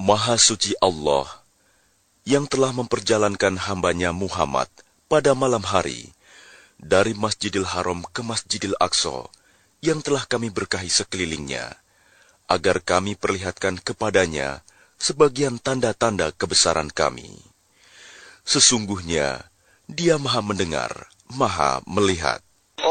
Maha suci Allah yang telah memperjalankan hambanya Muhammad pada malam hari dari Masjidil Haram ke Masjidil Aqsa yang telah kami berkahi sekelilingnya, agar kami perlihatkan kepadanya sebagian tanda-tanda kebesaran kami. Sesungguhnya, Dia Maha mendengar, Maha melihat.